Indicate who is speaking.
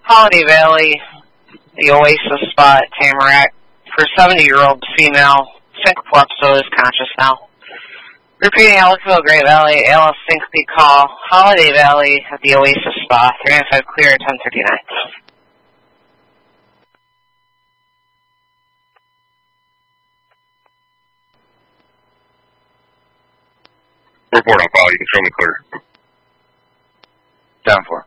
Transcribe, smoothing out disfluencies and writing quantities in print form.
Speaker 1: Holiday Valley, the Oasis Spa at Tamarack. For 70-year-old female, syncope is conscious now. Repeating Ellicville, Great Valley, ALS syncope call. Holiday Valley at the Oasis Spa, 395 clear at 10:39.
Speaker 2: Report on file. You can show me clear.
Speaker 3: 7-4.